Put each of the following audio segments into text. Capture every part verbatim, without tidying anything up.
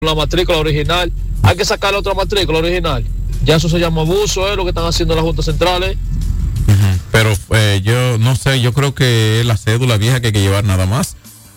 la matrícula original. Hay que sacar la otra matrícula original. Ya eso se llama abuso, es ¿eh? Lo que están haciendo las juntas centrales. Uh-huh. Pero eh, yo no sé, yo creo que es la cédula vieja que hay que llevar nada más.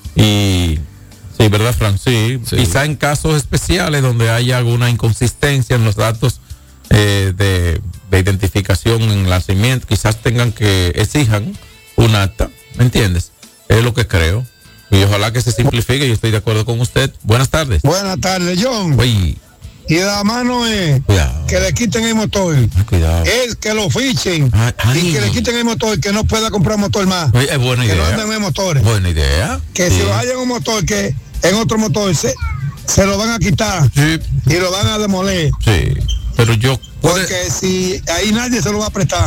Y sí, ¿verdad, Fran? Sí, sí. Quizá en casos especiales donde haya alguna inconsistencia en los datos eh, de, de identificación en nacimiento, quizás tengan que exijan un acta, ¿me entiendes? Es lo que creo. Y ojalá que se simplifique, yo estoy de acuerdo con usted. Buenas tardes. Buenas tardes, John. Uy. Y la mano es cuidado. Que le quiten el motor. Ay, cuidado. Es que lo fichen. Ay, ay. Y que le quiten el motor, que no pueda comprar motor más. Ay, es buena que idea. no anden en motores. Buena idea. Que sí. si lo hayan un motor, que en otro motor se, se lo van a quitar. Sí. Y lo van a demoler. Sí. Pero yo. Puede... Porque si ahí nadie se lo va a prestar.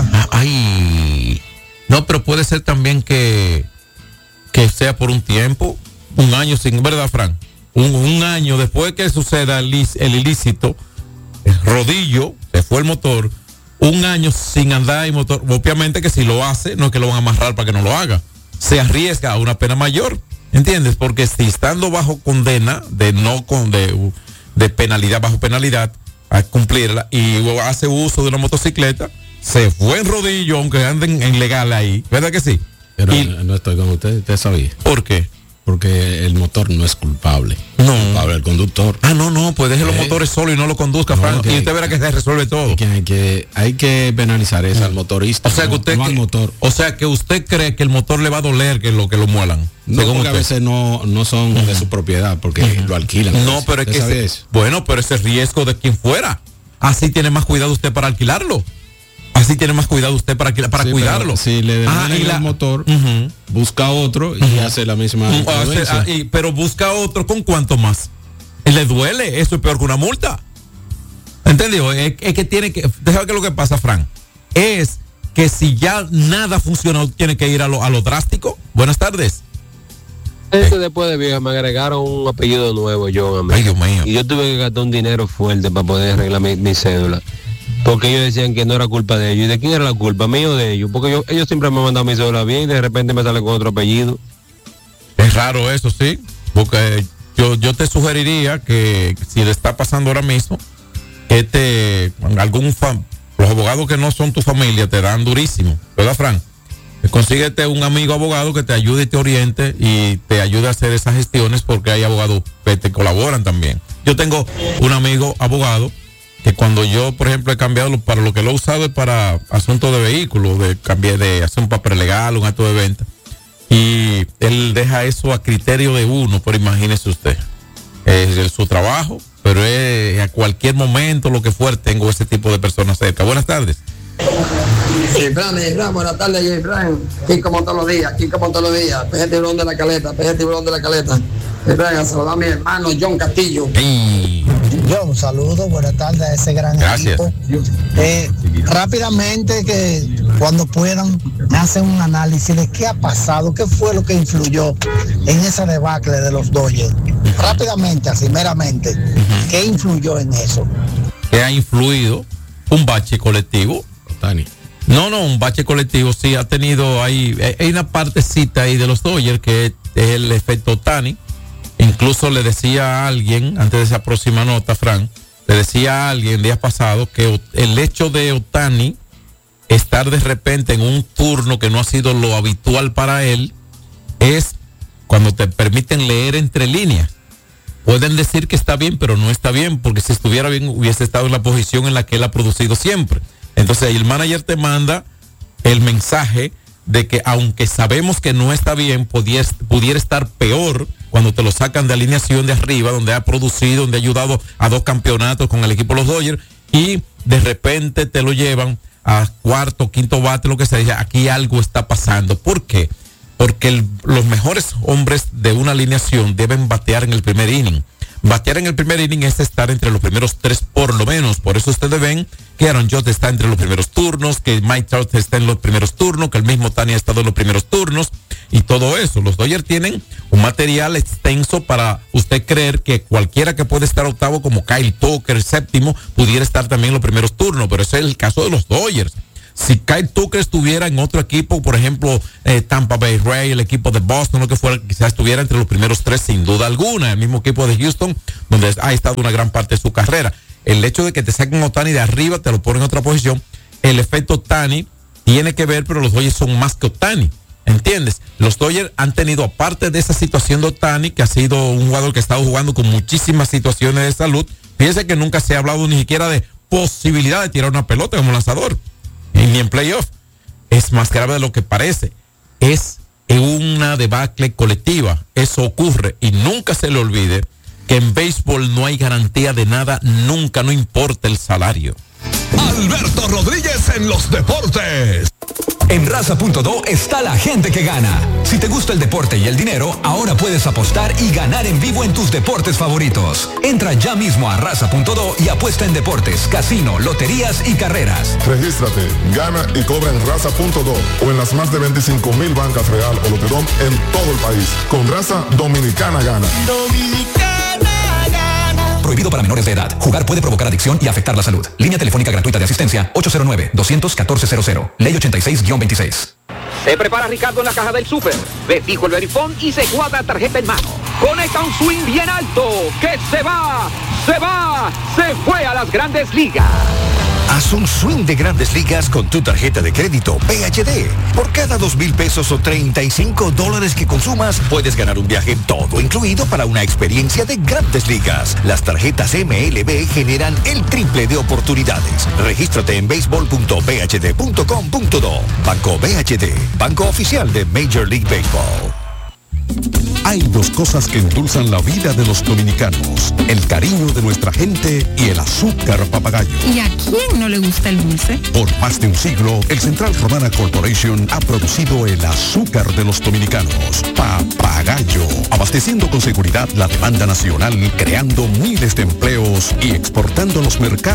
Ay. No, pero puede ser también que, que sea por un tiempo, un año sin, ¿verdad, Fran? Un, un año después que suceda el, el ilícito, el rodillo, se fue el motor, un año sin andar en motor. Obviamente que si lo hace, no es que lo van a amarrar para que no lo haga. Se arriesga a una pena mayor, ¿entiendes? Porque si estando bajo condena de no con de, de penalidad, bajo penalidad, a cumplirla y hace uso de una motocicleta, se fue en rodillo, aunque anden en legal ahí, ¿verdad que sí? Pero y, no estoy con usted, usted sabía. ¿Por qué? Porque el motor no es culpable. No. Culpable el conductor. Ah, no, no, pues deje los eh, motores solo y no lo conduzca, no, Frank, y usted verá que se resuelve todo. Que hay, que, hay que penalizar eso al motorista. O sea, no, que usted no que, al motor. O sea, que usted cree que el motor le va a doler que lo que lo muelan. No, porque usted. A veces no, no son uh-huh. de su propiedad, porque uh-huh. lo alquilan. No, pero es que ese, eso? bueno, pero ese riesgo de quien fuera. Así tiene más cuidado usted para alquilarlo. Así tiene más cuidado usted para, para sí, cuidarlo. Si le ah, y la, el motor, uh-huh. busca otro y uh-huh. hace la misma. Uh, hace, ah, y, pero busca otro con cuánto más. Le duele, eso es peor que una multa. ¿Entendió? Es, es que tiene que. Déjame que lo que pasa, Fran. Es que si ya nada funcionó, tiene que ir a lo, a lo drástico. Buenas tardes. Este después de vieja me agregaron un apellido nuevo, John. Ay, Dios mío. Y yo tuve que gastar un dinero fuerte para poder arreglar mi, mi cédula. Porque ellos decían que no era culpa de ellos. ¿Y de quién era la culpa? ¿Mío o de ellos? Porque yo, ellos siempre me han mandado mi cédula bien y de repente me sale con otro apellido. Es raro eso, sí. Porque yo, yo te sugeriría que si le está pasando ahora mismo, que te, algún fan, los abogados que no son tu familia te dan durísimo, ¿verdad, Fran? Consíguete un amigo abogado que te ayude y te oriente y te ayude a hacer esas gestiones, porque hay abogados que te colaboran también. Yo tengo un amigo abogado que cuando yo, por ejemplo, he cambiado, para lo que lo he usado es para asuntos de vehículos, de cambiar, de hacer un papel legal, un acto de venta, y él deja eso a criterio de uno, pero imagínese usted, es su trabajo, pero es a cualquier momento, lo que fuera, tengo ese tipo de personas cerca. Buenas tardes. Sí, Fran, Fran, buenas tardes, yo, Fran. Aquí como todos los días, aquí como todos los días. Peje Tiburón de la Caleta, Peje Tiburón de la Caleta. Fran, saludar a mi hermano John Castillo. Hey. John, saludos, buenas tardes a ese gran Gracias. equipo. Eh, rápidamente, que cuando puedan, me hacen un análisis de qué ha pasado, qué fue lo que influyó en esa debacle de los Dodgers. Rápidamente, así meramente, uh-huh. ¿qué influyó en eso? ¿Qué ha influido? Un bache colectivo. Tani. No, no, un bache colectivo sí ha tenido ahí, hay una partecita ahí de los Dodgers que es el efecto Tani. Incluso le decía a alguien, antes de esa próxima nota, Fran, le decía a alguien días pasados que el hecho de Ohtani estar de repente en un turno que no ha sido lo habitual para él, es cuando te permiten leer entre líneas. Pueden decir que está bien, pero no está bien, porque si estuviera bien hubiese estado en la posición en la que él ha producido siempre. Entonces el manager te manda el mensaje de que aunque sabemos que no está bien, pudiera, pudiera estar peor cuando te lo sacan de alineación de arriba, donde ha producido, donde ha ayudado a dos campeonatos con el equipo de los Dodgers, y de repente te lo llevan a cuarto, quinto bate, lo que sea. Aquí algo está pasando. ¿Por qué? Porque el, los mejores hombres de una alineación deben batear en el primer inning. Batear en el primer inning es estar entre los primeros tres por lo menos. Por eso ustedes ven que Aaron Judge está entre los primeros turnos, que Mike Trout está en los primeros turnos, que el mismo Tani ha estado en los primeros turnos y todo eso. Los Dodgers tienen un material extenso para usted creer que cualquiera que puede estar octavo, como Kyle Tucker, séptimo, pudiera estar también en los primeros turnos, pero ese es el caso de los Dodgers. Si Kyle Tucker estuviera en otro equipo, por ejemplo, eh, Tampa Bay Rays, el equipo de Boston, lo que fuera, quizás estuviera entre los primeros tres sin duda alguna. El mismo equipo de Houston, donde ha estado una gran parte de su carrera. El hecho de que te saquen a Ohtani de arriba, te lo ponen en otra posición. El efecto Ohtani tiene que ver, pero los Dodgers son más que Ohtani. ¿Entiendes? Los Dodgers han tenido, aparte de esa situación de Ohtani, que ha sido un jugador que ha estado jugando con muchísimas situaciones de salud, fíjense que nunca se ha hablado ni siquiera de posibilidad de tirar una pelota como lanzador, ni en playoff. Es más grave de lo que parece. Es una debacle colectiva. Eso ocurre y nunca se le olvide que en béisbol no hay garantía de nada, nunca, no importa el salario. Alberto Rodríguez en los deportes. En raza punto do está la gente que gana. Si te gusta el deporte y el dinero, ahora puedes apostar y ganar en vivo en tus deportes favoritos. Entra ya mismo a raza punto do y apuesta en deportes, casino, loterías y carreras. Regístrate, gana y cobra en raza punto do o en las más de veinticinco mil bancas Real o Loterón en todo el país. Con Raza Dominicana gana. Dominicana gana. Prohibido para menores de edad. Jugar puede provocar adicción y afectar la salud. Línea telefónica gratuita de asistencia ocho cero nueve, dos uno cuatro, cero cero. Ley ochenta y seis guión veintiséis. Se prepara Ricardo en la caja del súper. Ve fijo el verifón y se guarda tarjeta en mano. Conecta un swing bien alto. ¡Que se va! ¡Se va! ¡Se fue a las Grandes Ligas! Haz un swing de Grandes Ligas con tu tarjeta de crédito P H D. Por cada dos mil pesos o treinta y cinco dólares que consumas, puedes ganar un viaje todo incluido para una experiencia de Grandes Ligas. Las tarjetas M L B generan el triple de oportunidades. Regístrate en béisbol punto b h d punto com punto do. Banco B H D, banco oficial de Major League Baseball. Hay dos cosas que endulzan la vida de los dominicanos: el cariño de nuestra gente y el azúcar papagayo. ¿Y a quién no le gusta el dulce? Por más de un siglo, el Central Romana Corporation ha producido el azúcar de los dominicanos, Papagayo, abasteciendo con seguridad la demanda nacional, creando miles de empleos y exportando a los mercados